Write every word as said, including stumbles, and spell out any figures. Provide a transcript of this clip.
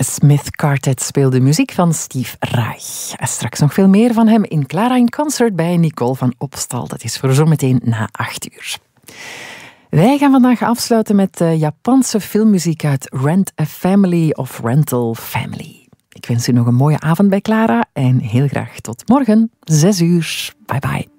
Smith Quartet speelde muziek van Steve Reich. En straks nog veel meer van hem in Clara in Concert bij Nicole van Opstal. Dat is voor zometeen na acht uur. Wij gaan vandaag afsluiten met uh, Japanse filmmuziek uit Rent a Family of Rental Family. Ik wens u nog een mooie avond bij Clara en heel graag tot morgen, zes uur. Bye bye.